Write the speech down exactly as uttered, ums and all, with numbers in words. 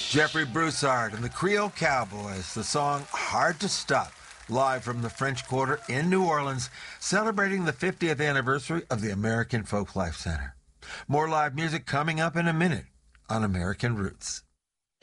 Jeffrey Broussard and the Creole Cowboys, the song Hard to Stop, live from the French Quarter in New Orleans, celebrating the fiftieth anniversary of the American Folklife Center. More live music coming up in a minute on American Roots.